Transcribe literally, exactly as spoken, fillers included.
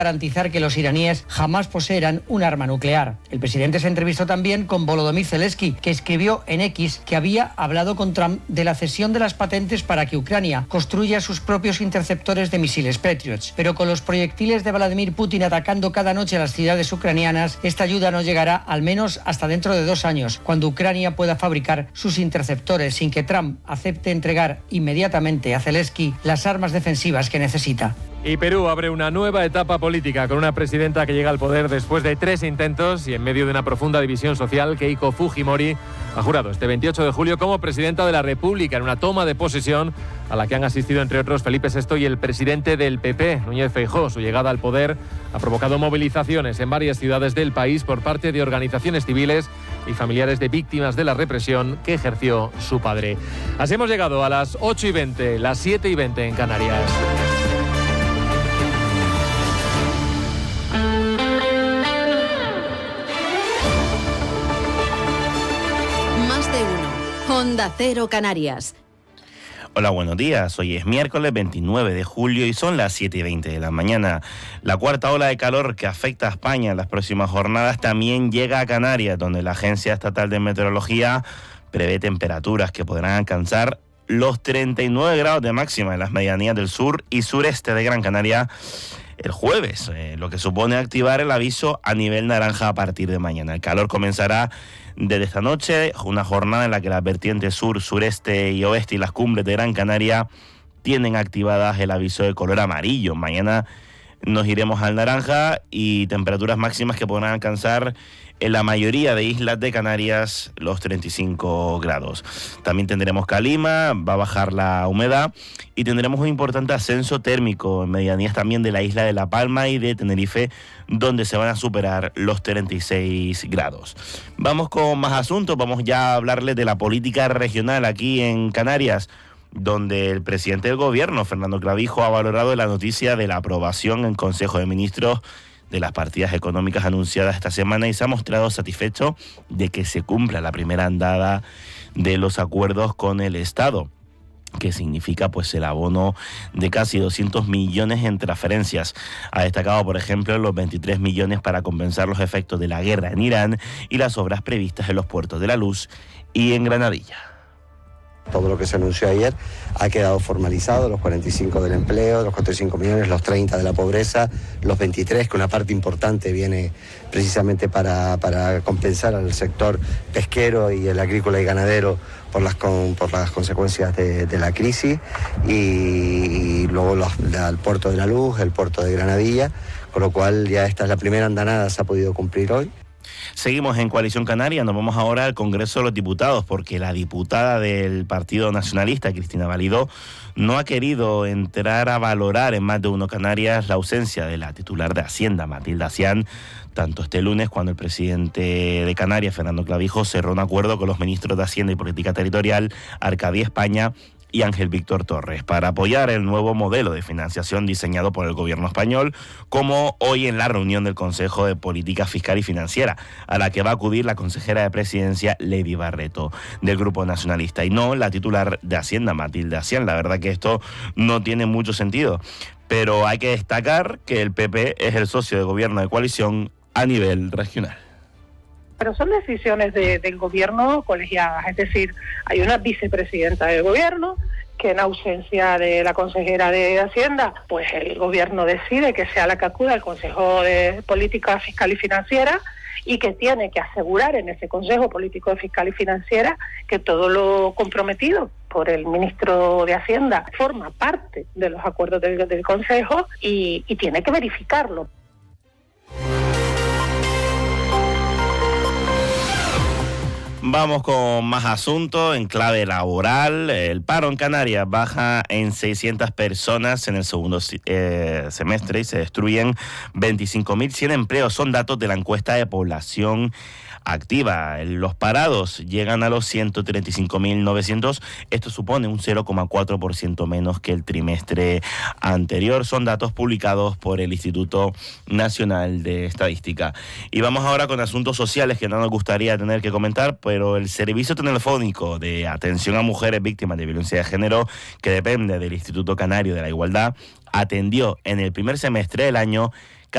garantizar que los iraníes jamás poseerán un arma nuclear. El presidente se entrevistó también con Volodymyr Zelensky, que escribió en X que había hablado con Trump de la cesión de las patentes para que Ucrania construya sus propios interceptores de misiles Patriots. Pero con los proyectiles de Vladimir Putin atacando cada noche a las ciudades ucranianas, esta ayuda no llegará al menos hasta dentro de dos años, cuando Ucrania pueda fabricar sus interceptores sin que Trump acepte entregar inmediatamente a Zelensky las armas defensivas que necesita. Y Perú abre una nueva etapa política con una presidenta que llega al poder después de tres intentos y en medio de una profunda división social. Keiko Fujimori ha jurado este veintiocho de julio como presidenta de la República en una toma de posesión a la que han asistido entre otros Felipe sexto y el presidente del P P, Núñez Feijóo. Su llegada al poder ha provocado movilizaciones en varias ciudades del país por parte de organizaciones civiles y familiares de víctimas de la represión que ejerció su padre. Así hemos llegado a las ocho y veinte, las siete y veinte en Canarias. Onda Cero Canarias. Hola, buenos días. Hoy es miércoles veintinueve de julio y son las siete y veinte de la mañana. La cuarta ola de calor que afecta a España en las próximas jornadas también llega a Canarias, donde la Agencia Estatal de Meteorología prevé temperaturas que podrán alcanzar los treinta y nueve grados de máxima en las medianías del sur y sureste de Gran Canaria el jueves, eh, lo que supone activar el aviso a nivel naranja a partir de mañana. El calor comenzará desde esta noche, una jornada en la que las vertientes sur, sureste y oeste y las cumbres de Gran Canaria tienen activadas el aviso de color amarillo. Mañana nos iremos al naranja y temperaturas máximas que podrán alcanzar en la mayoría de islas de Canarias los treinta y cinco grados. También tendremos calima, va a bajar la humedad y tendremos un importante ascenso térmico en medianías también de la isla de La Palma y de Tenerife, donde se van a superar los treinta y seis grados. Vamos con más asuntos, vamos ya a hablarles de la política regional aquí en Canarias, donde el presidente del gobierno, Fernando Clavijo, ha valorado la noticia de la aprobación en Consejo de Ministros de las partidas económicas anunciadas esta semana y se ha mostrado satisfecho de que se cumpla la primera andada de los acuerdos con el Estado, que significa pues el abono de casi doscientos millones en transferencias. Ha destacado, por ejemplo, los veintitrés millones para compensar los efectos de la guerra en Irán y las obras previstas en los puertos de La Luz y en Granadilla. Todo lo que se anunció ayer ha quedado formalizado, los cuarenta y cinco del empleo, los cuarenta y cinco millones, los treinta de la pobreza, los veintitrés, que una parte importante viene precisamente para, para compensar al sector pesquero y el agrícola y ganadero por las, con, por las consecuencias de, de la crisis, y, y luego los, la, el puerto de La Luz, el puerto de Granadilla, con lo cual ya esta es la primera andanada, se ha podido cumplir hoy. Seguimos en Coalición Canaria, nos vamos ahora al Congreso de los Diputados, porque la diputada del Partido Nacionalista, Cristina Validó, no ha querido entrar a valorar en Más de Uno Canarias la ausencia de la titular de Hacienda, Matilde Acián, tanto este lunes cuando el presidente de Canarias, Fernando Clavijo, cerró un acuerdo con los ministros de Hacienda y Política Territorial, Arcadia España y Ángel Víctor Torres, para apoyar el nuevo modelo de financiación diseñado por el gobierno español, como hoy en la reunión del Consejo de Política Fiscal y Financiera, a la que va a acudir la consejera de Presidencia, Lady Barreto, del Grupo Nacionalista, y no la titular de Hacienda, Matilde Acián. La verdad que esto no tiene mucho sentido, pero hay que destacar que el P P es el socio de gobierno de coalición a nivel regional. Pero son decisiones de, del gobierno colegiadas, es decir, hay una vicepresidenta del gobierno que en ausencia de la consejera de Hacienda, pues el gobierno decide que sea la que acuda al Consejo de Política Fiscal y Financiera y que tiene que asegurar en ese Consejo Político Fiscal y Financiera que todo lo comprometido por el ministro de Hacienda forma parte de los acuerdos del, del Consejo y, y tiene que verificarlo. Vamos con más asuntos en clave laboral. El paro en Canarias baja en seiscientas personas en el segundo eh, semestre y se destruyen veinticinco mil cien empleos. Son datos de la encuesta de población activa. Los parados llegan a los ciento treinta y cinco mil novecientos. Esto supone un cero coma cuatro por ciento menos que el trimestre anterior. Son datos publicados por el Instituto Nacional de Estadística. Y vamos ahora con asuntos sociales que no nos gustaría tener que comentar, pero el Servicio Telefónico de Atención a Mujeres Víctimas de Violencia de Género, que depende del Instituto Canario de la Igualdad, atendió en el primer semestre del año